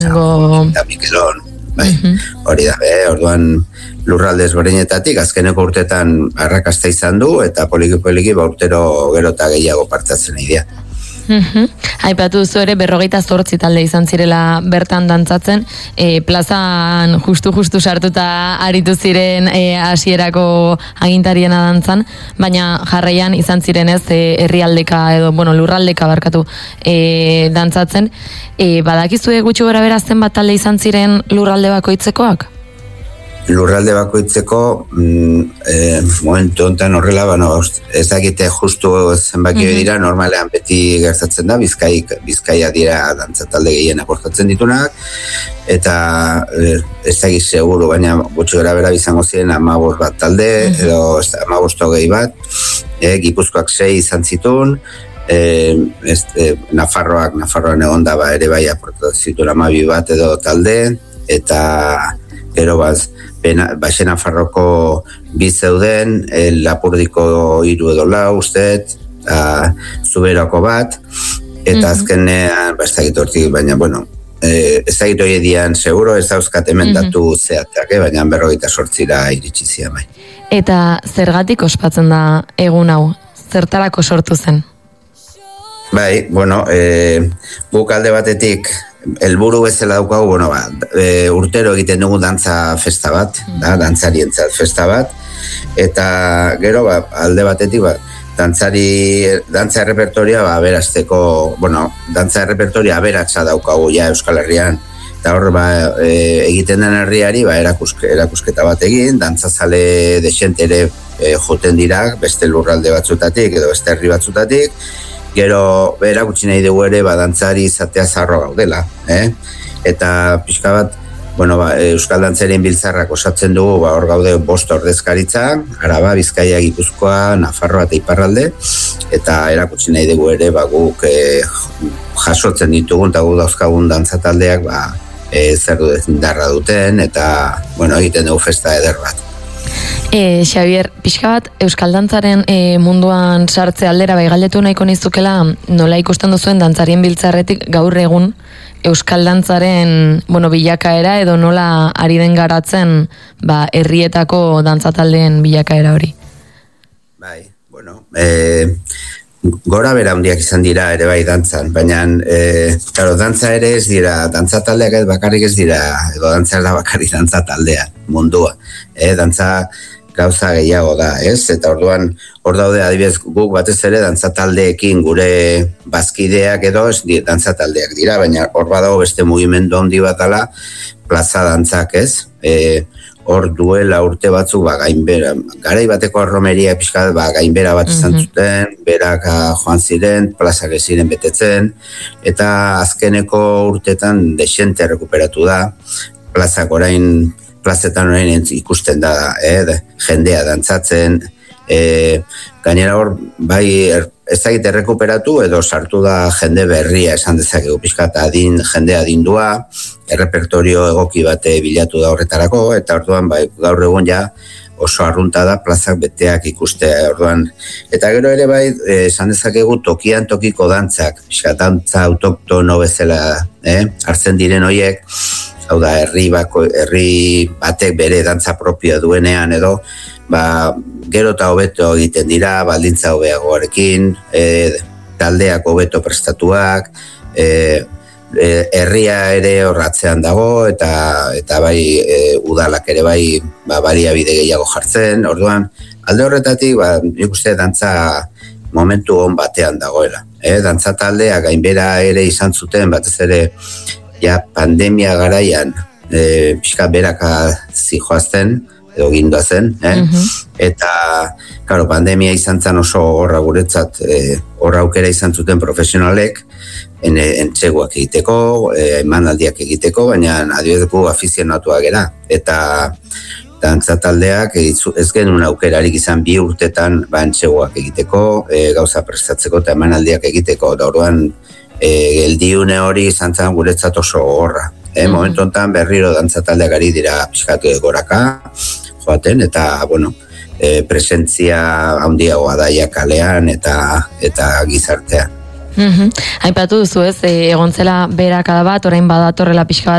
Eta Mikelon, bai, hori da, orduan lurralde ezberdinetatik azkeneko urtetan arrakasta izan du eta poliki urtero gero eta gehiago partatzen idea. Aipatu duzu ere 28 talde izan zirela bertan dantzatzen, plazan justu sartuta aritu ziren hasierako agintariena dantzan, baina jarraian izan ziren ez herrialdeka edo lurraldeka barkatu dantzatzen. Badakizue gutxi gorabehera zenbat talde izan ziren lurralde bakoitzekoak? Lurralde bakoitzeko momentu honetan horrela, ez dakite justu zenbaki dira, normalean beti gertatzen da, Bizkaia dira dantzatalde gehien aportatzen ditunak, eta ez dakit seguru, baina gutxi gorabehera izango ziren 15 bat talde, edo 15 bat, Gipuzkoak 6 izan zituen, Nafarroan egon da ere bai aportatzen zituen 12 bat edo talde, eta gero Baxe Nafarroko 2 zeuden, Lapurdiko 3 edo 4 usteet, Zuberako bat, eta azkenean, ez dakit hortik, baina, ez dakit hori edian seguro, ez dauzkat emendatu zehatzak, baina 28ra iritsi zian bai. Eta zergatik ospatzen da egun hau? Zertarako sortu zen? Bai, guk alde batetik, helburu bezala daukagu, urtero egiten dugu dantza festa bat, dantzarientzat festa bat, eta gero alde batetik, dantza repertoria aberazteko, dantza repertoria aberatsa daukagu ja Euskal Herrian, eta hor egiten den herriari erakusketa bat egin, dantzazale desente ere joten dira, beste lurralde batzutatik edo beste herri batzutatik, gero erakutsi nahi dugu ere dantzari izatea zarro gaudela, eta pixka bat, Euskal Dantzarien biltzarrak osatzen dugu, hor gaude 5 ordezkaritza, Araba, Bizkaia, Gipuzkoa, Nafarroa eta Iparralde, eta erakutsi nahi dugu ere guk jasotzen ditugun eta guk dauzkagun dantzataldeak zer darra duten, eta egiten dugu festa eder bat. Xabier, pixka bat, Euskal Dantzaren munduan sartze aldera galdetu nahiko nizukela, nola ikusten duzuen dantzarien biltzarretik gaur egun Euskal Dantzaren bilakaera edo nola ari den garatzen herrietako dantzataldeen bilakaera hori? Bai, gora bera handiak izan dira ere bai dantzan, baina dantza ere ez dira, dantzataldeak bakarrik ez dira, edo dantza da bakarrik dantzataldea mundua, dantza gauza gehiago da, ez? Eta orduan, hor daude adibidez guk batez ere dantzataldeekin gure bazkideak edo ez dantzataldeak dira, baina hor badago beste mugimendu handi bat dela plaza dantzak, ez? Hor duela urte batzuk gainbera, garai bateko romeria pixka gainbera bat izan zuten, berak joan ziren, plazak ez ziren betetzen, eta azkeneko urtetan desente rekuperatu da, plazetan orain ikusten da, jendea dantzatzen, gainera hor, ez dakit errekuperatu edo sartu da jende berria esan dezakegu pixkat jende adindua, errepertorio egoki bate bilatu da horretarako, eta orduan gaur egun ja oso arrunta da plazak beteak ikustea, orduan. Eta gero ere esan dezakegu tokian tokiko dantzak, pixkat dantza autoktono bezala hartzen diren horiek, hau da, herri batek bere dantza propioa duenean edo, gero eta hobeto egiten dira, baldintza hobeagoarekin, taldeak hobeto prestatuak, herria ere horratzean dago, eta udalak ere baliabide gehiago jartzen, orduan, alde horretatik, nik uste dantza momentu on batean dagoela. Dantza taldea gainbera ere izan zuten, batez ere, pandemia garaian pixka beraka zijoazten edo gindoazen, eta pandemia izan zen oso horra guretzat, horra aukera izan zuten profesionalek entseguak egiteko, emanaldiak egiteko, baina adibidez afizionatuak gera, eta dantza taldeak ez genuen aukerarik izan 2 urtetan entseguak egiteko, gauza prestatzeko eta emanaldiak egiteko, da orduan geldiune hori izan zen guretzat oso horra. Momentu honetan berriro dantzataldeak ari dira pixkatu goraka joaten, eta presentzia handiagoa daia kalean eta gizartean. Aipatu duzu ez, egon zela berakada bat, orain badatorrela pixka